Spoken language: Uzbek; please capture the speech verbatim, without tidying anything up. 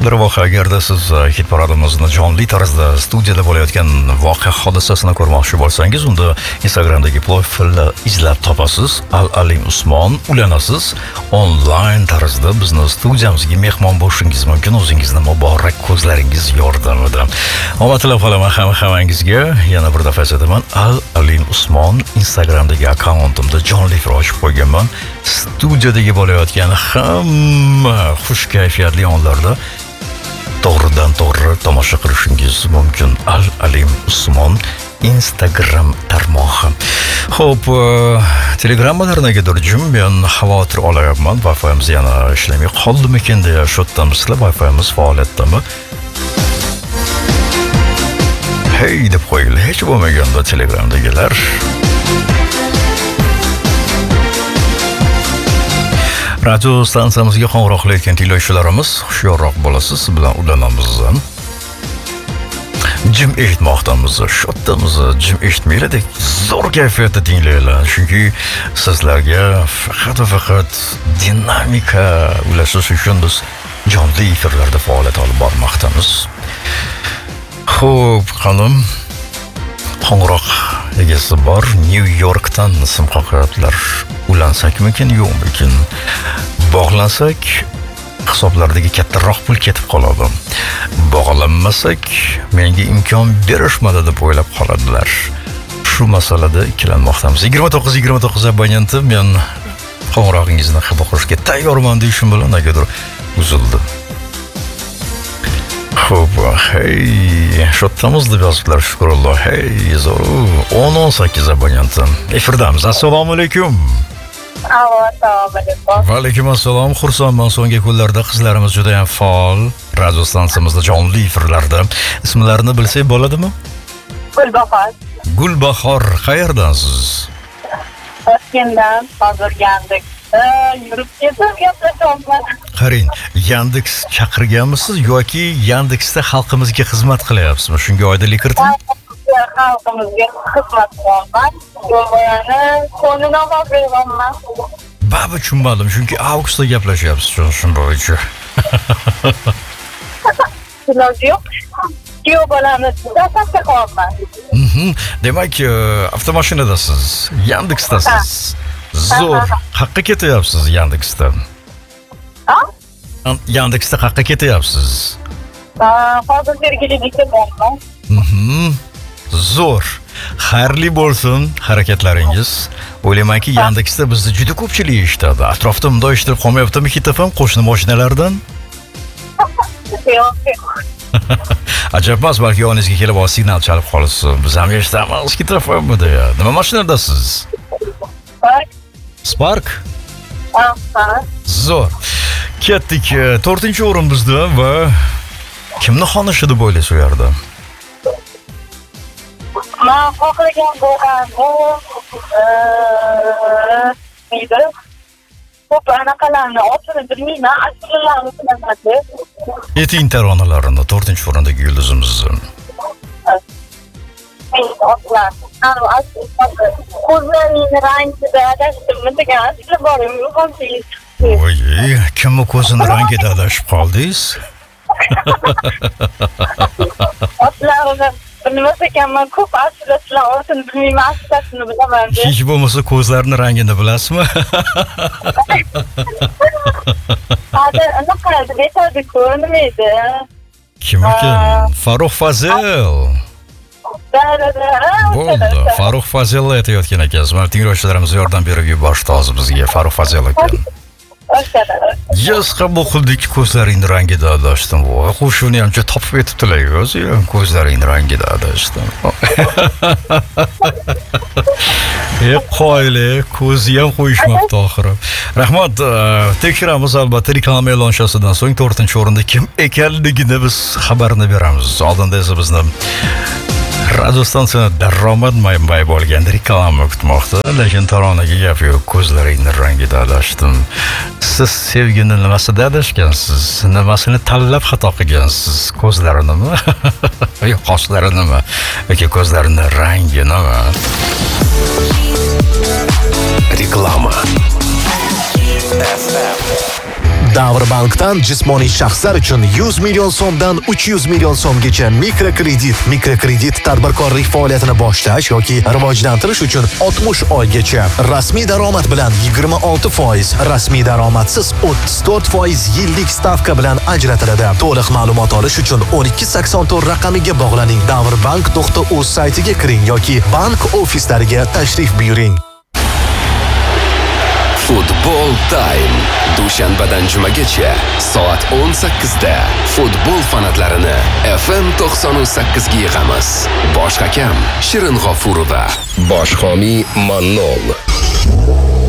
Darvoqe, agarda siz uh, hit paradimizni jonli tarzda studiyada bo'layotgan voqea hodisasini ko'rmoqchi bo'lsangiz, unda Instagramdagi profilni izlab topasiz. Al-Alim Usmon ulanasiz. Onlayn tarzda bizni studiyamizga mehmon bo'lishingiz mumkin, o'zingizni muborak ko'zlaringiz yordamida. Omad tilab qolaman hamma-hammangizga. Yana bir daf'a aytaman, Al-Alim Usmon Instagramdagi akkauntimda jonli efir ochib qo'yganman. Studiyadagi bo'layotgan hamma xush kayfiyatli onlarda to'g'ridan to'g'ri tomosha qilishingiz mumkin. Al-Alim Usmon Instagram tarmog'i. Xo'p, telegrammalar negadir jim, men xavotir olayapman. Wi-Fi'miz yana ishlamay qoldimikin deya shotdamizlar, Wi-Fi'miz faoliyatdami? Hey deb qo'yinglar, hech bo'lmaganda telegramdagilar. Radio stansiyamizga qo'ng'iroq qilayotgan tinglovchilarimiz, hushyorroq bo'lasiz, siz bilan ulanamiz. Jim eshitmoqdamiz, shotdamiz, jim eshitmaylik, zo'r kayfiyatda tinglaylar. Chunki sizlarga faqat va faqat dinamika ulashish uchun biz jonli efirlarda faoliyat olib bormoqdamiz. Xo'p, qanim qo'ng'iroq egasi bor, New Yorkdan sim qo'yaptilar. Ulansakmikin, yo'qmikin? Bog'lansak hisoblardagi kattaroq pul ketib qoladi. Bog'lanmasak menga imkon berishmadi deb o'ylab qoladilar. Shu masalada ikkilanmoqdamiz. yigirma to'qqiz yigirma to'qqiz abonenti men qo'ng'irog'ingizni qabul qilishga tayyorman deyishim bilan negadir uzildi. Xo'p, hey, shotdamiz deb yozibdilar, shukrulloh. Hey, zo'r. o'n o'n sakkiz abonenti. Efirdamiz. Assalomu alaykum. Assalomu alaykum. Va alaykum assalom. Xursandman, so'nggi kunlarda qizlarimiz juda ham faol radio stansiyamizda jonli efirlarda. Ismlarini bilsak bo'ladimi? Gulbahor. Gulbahor, qayerdansiz? Toshkentdan, hozir Yandex yurib ketib gaplashyapman. Qarang, Yandex chaqirganmisiz yoki Yandexda xalqimizga xizmat qilyapsizmi? Shunga oydinlik kiriting. Xalqimizga xizmat qilyapman. Yo'lboyani ko'nglini olib berganman. Baba tushunmadim, chunki avgustda gaplashyapsiz, shun bo'yicha. Iloji yo'q. Kuyov bolani dastlabki qilyapman. Mhm. Demak, avtomashinadasiz, Yandexdasiz. Zo'r. Qayerga ketyapsiz Yandexda? Ha? Yandexda qayerga ketyapsiz? Hozir Sergelida borman. Mhm. Zo'r. Xayrli bo'lsin harakatlaringiz. O'ylaymanki, Yandexda bizni juda ko'pchilik eshitadi. Atrofda bunday eshitib qolmayaptimi Hit F M qo'shni mashinalardan? Yo'q. Ajab emas, balki yoningizga kelib olib signal chalib qolsa, biz ham eshitamiz Hit F M deya. Nima mashinadasiz? Spark. Spark? Aha. Zo'r. Ketdik. to'rtinchi o'rin bizda va kimni xonishi deb o'ylaysiz u yerda? Men xohlagan bo'lgan bu neydi? Ko'p anaqalarni otini bilmayman, aslilarni bilaman. Eting taronalarini to'rtinchi o'rindagi yulduzimizni. Otlar. Ana asli ko'zlarining rangida adashdim degan asli borim yo'q. Voy, kimni ko'zini rangida adashib qoldingiz? Otlarni bilmas ekanman, ko'p aslilar otini bilmayman, aslisini bilaman. Hech bo'lmasa ko'zlarini rangini bilasizmi? Hozir anaqa betadi ko'rinmaydi. Kim ekan? Farruh Fazil. Bo'ldi. Farruh Fazil aytayotgan ekansiz. Mana tinglovchilarimiz yordam berib yuborishdi hozir bizga. Farruh Fazil ekan. Yes, qabul qildik, ko'zlaringning rangida adashdim. Voy, qo'shuvni ham juda topib etibdilar o'zi, ko'zlaringning rangida adashdim. E qo'yli, ko'zi ham qo'yishmoqda oxiri. Rahmat, tekshiramiz albatta reklama e'lonchasidan so'ng to'rtinchi o'rinda kim ekanligini biz xabarini beramiz. Oldinda esa bizni radio stansiyada daromad manbai bo'lgan reklama kutmoqda, lekin taronaga gap yo'q. Ko'zlaringning rangida adashdim. Siz sevgini nimasida adashgansiz? Nimasini tanlab xato qilgansiz? Ko'zlarinimi? Yo'q, qoshlarinimi? Yoki ko'zlarining rangi nima? Reklama. Davrbankdan jismoniy shaxslar uchun yuz million so'mdan uch yuz million so'mgacha mikrokredit, mikrokredit tadbirkorlik faoliyatini boshlash yoki rivojlantirish uchun oltmish oygacha, rasmiy daromad bilan yigirma olti foiz, rasmiy daromadsiz o'ttiz to'rt foiz yillik stavka bilan ajratiladi. To'liq ma'lumot olish uchun o'n ikki sakson to'rt raqamiga bog'laning. davrbank nuqta uz saytiga kiring yoki bank ofislariga tashrif buyuring. Futbol Time. Dushanbadan jumagacha soat o'n sakkizda futbol fanatlarini F M to'qson sakkiz ga yig'amiz. Bosh hakam Shirin G'ofurova. Bosh homiy Mannol.